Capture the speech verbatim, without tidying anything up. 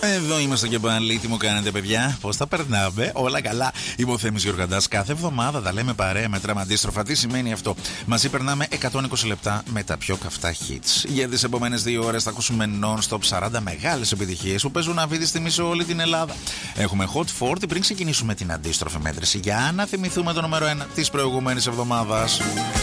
Εδώ είμαστε και πάλι. Τι μου κάνετε, παιδιά? Πώς τα περνάμε? Όλα καλά. Είμαι ο Θέμης Γιοργαντάς. Κάθε εβδομάδα τα λέμε παρέα με τραμαντίστροφα. Τι σημαίνει αυτό? Μαζί περνάμε εκατόν είκοσι λεπτά με τα πιο καυτά hits. Για τις επόμενες δύο ώρες θα ακούσουμε non-stop σαράντα μεγάλες επιτυχίες που παίζουν αυτή τη στιγμή σε όλη την Ελλάδα. Έχουμε Hot φορτί πριν ξεκινήσουμε την αντίστροφη μέτρηση για να θυμηθούμε το νούμερο ένα της προηγούμενης εβδομάδας.